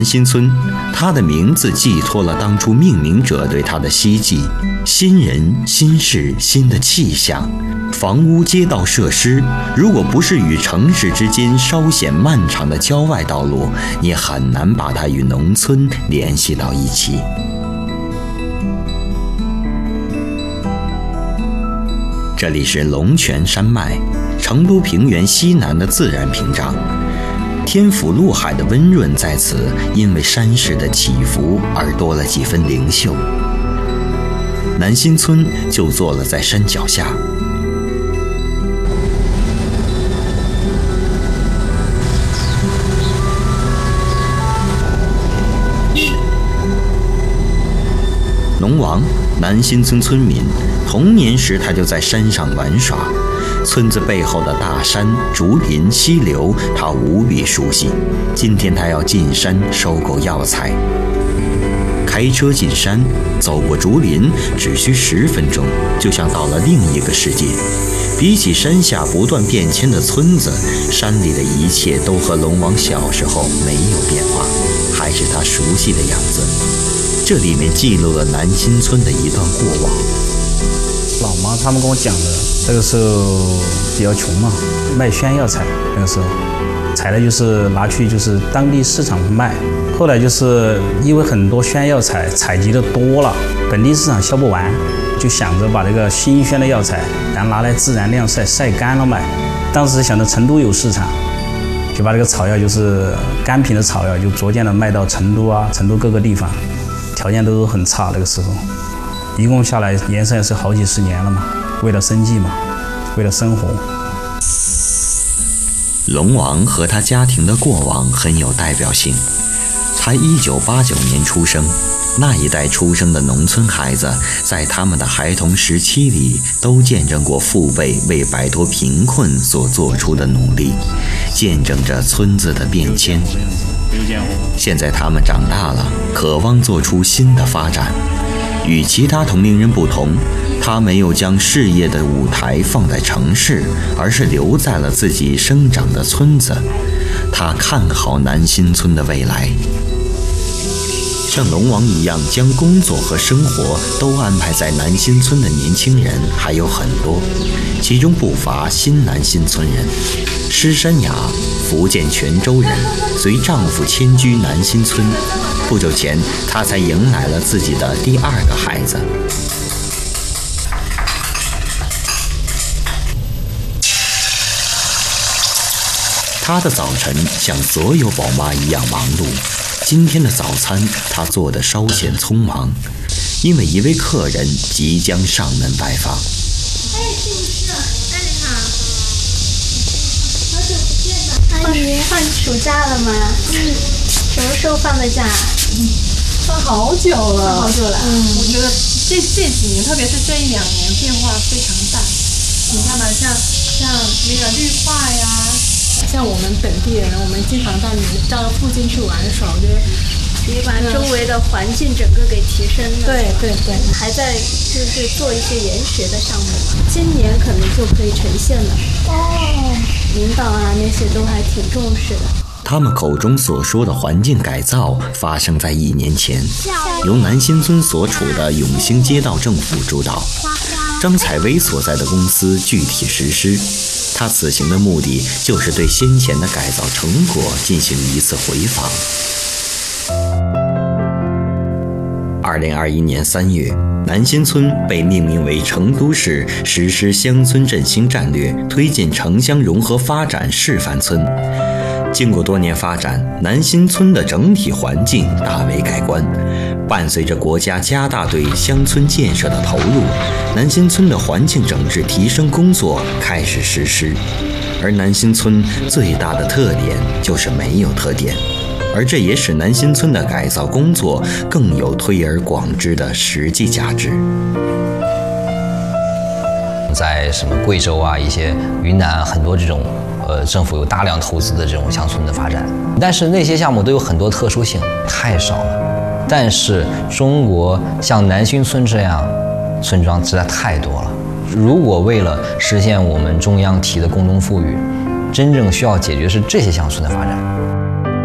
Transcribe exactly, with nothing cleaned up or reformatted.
新村，它的名字寄托了当初命名者对它的希冀：新人、新事、新的气象。房屋、街道设施，如果不是与城市之间稍显漫长的郊外道路，你很难把它与农村联系到一起。这里是龙泉山脉，成都平原西南的自然屏障。天府陆海的温润在此因为山势的起伏而多了几分灵秀。南新村就坐落在山脚下，农王，南新村村民，童年时他就在山上玩耍。村子背后的大山、竹林、溪流，他无比熟悉。今天他要进山收购药材。开车进山，走过竹林，只需十分钟，就像到了另一个世界。比起山下不断变迁的村子，山里的一切都和龙王小时候没有变化，还是他熟悉的样子。这里面记录了南新村的一段过往。 老妈他们跟我讲的，这个时候比较穷嘛，卖宣药材，那个时候采的就是拿去就是当地市场卖。后来就是因为很多宣药材采集的多了，本地市场销不完，就想着把这个新鲜的药材，然后拿来自然晾晒，晒干了卖。当时想着成都有市场，就把这个草药就是干品的草药，就逐渐的卖到成都啊，成都各个地方，条件都很差那个时候。一共下来延伸也是好几十年了嘛，为了生计嘛，为了生活。 龙王和他家庭的过往很有代表性。他一九八九年出生，那一代出生的农村孩子，在他们的孩童时期里，都见证过父辈为摆脱贫困所做出的努力，见证着村子的变迁。现在他们长大了，渴望做出新的发展。与其他同龄人不同，他没有将事业的舞台放在城市，而是留在了自己生长的村子。他看好南新村的未来。像龙王一样将工作和生活都安排在南新村的年轻人还有很多，其中不乏新南新村人。施山雅，福建泉州人，随丈夫迁居南新村。不久前，她才迎来了自己的第二个孩子。她的早晨像所有宝妈一样忙碌。今天的早餐，她做得稍显匆忙，因为一位客人即将上门拜访。 哎，是不是？哎，你好。好久不见了。阿姨，放暑假了吗？嗯。什么时候放的假？ 嗯，放好久了。 放好久了。 嗯，我觉得这这几年，特别是这一两年，变化非常大。你看吧，像像那个绿化呀，像我们本地人，我们经常到你们到附近去玩耍，我觉得。 你把周围的环境整个给提升了， 对对对， 还在就是做一些研学的项目，今年可能就可以呈现了。哦，领导啊那些都还挺重视的。 他们口中所说的环境改造，发生在一年前，由南新村所处的永兴街道政府主导，张采薇所在的公司具体实施。他此行的目的就是对先前的改造成果进行一次回访。二零二一年三月，南新村被命名为成都市实施乡村振兴战略、推进城乡融合发展示范村。经过多年发展，南新村的整体环境大为改观。伴随着国家加大对乡村建设的投入，南新村的环境整治提升工作开始实施。而南新村最大的特点就是没有特点。而这也使南新村的改造工作更有推而广之的实际价值。 在什么贵州啊、一些云南很多这种呃政府有大量投资的这种乡村的发展，但是那些项目都有很多特殊性，太少了。但是中国像南新村这样村庄实在太多了。如果为了实现我们中央提的共同富裕，真正需要解决是这些乡村的发展。